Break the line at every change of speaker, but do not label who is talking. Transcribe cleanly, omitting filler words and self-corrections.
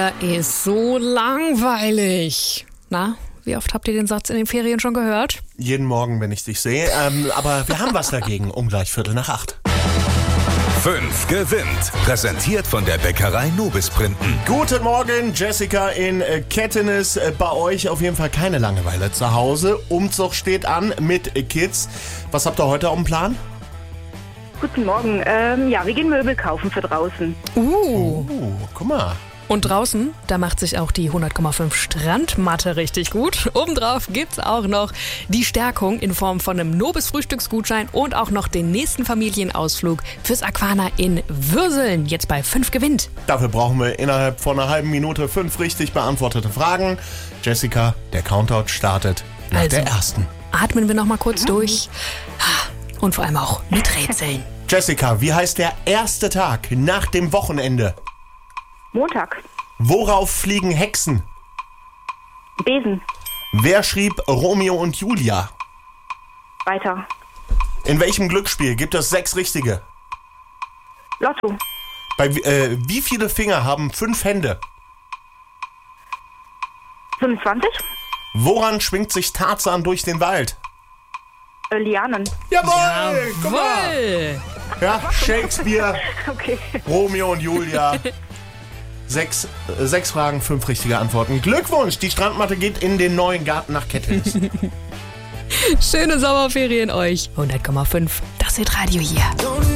Ist so langweilig. Na, wie oft habt ihr den Satz in den Ferien schon gehört?
Jeden Morgen, wenn ich dich sehe. Aber wir haben was dagegen, um gleich 7:45.
5 gewinnt. Präsentiert von der Bäckerei Nobis Printen.
Guten Morgen, Jessica in Kettenis. Bei euch auf jeden Fall keine Langeweile zu Hause. Umzug steht an mit Kids. Was habt ihr heute auf dem Plan?
Guten Morgen. Wir gehen Möbel kaufen für draußen.
Guck mal.
Und draußen, da macht sich auch die 100,5 Strandmatte richtig gut. Obendrauf gibt's auch noch die Stärkung in Form von einem Nobis-Frühstücksgutschein und auch noch den nächsten Familienausflug fürs Aquana in Würseln. Jetzt bei 5 gewinnt.
Dafür brauchen wir innerhalb von einer halben Minute 5 richtig beantwortete Fragen. Jessica, der Countdown startet nach der ersten.
Atmen wir noch mal kurz durch. Und vor allem auch mit Rätseln.
Jessica, wie heißt der erste Tag nach dem Wochenende?
Montag.
Worauf fliegen Hexen?
Besen.
Wer schrieb Romeo und Julia?
Weiter.
In welchem Glücksspiel gibt es 6 richtige?
Lotto.
Wie viele Finger haben 5 Hände?
25.
Woran schwingt sich Tarzan durch den Wald?
Lianen.
Jawohl! Guck mal!
Jawohl!
Ja, Shakespeare,
Okay.
Romeo und Julia. 6 Fragen, 5 richtige Antworten. Glückwunsch, die Strandmatte geht in den neuen Garten nach Kettenis.
Schöne Sommerferien euch. 100,5, das Hitradio hier.